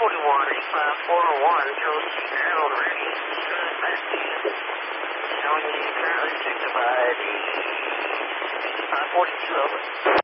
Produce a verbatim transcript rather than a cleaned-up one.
forty-one, eight five four one, Charlie Harold ready. Good, back to you. Showing you currently signify the five forty-two, over.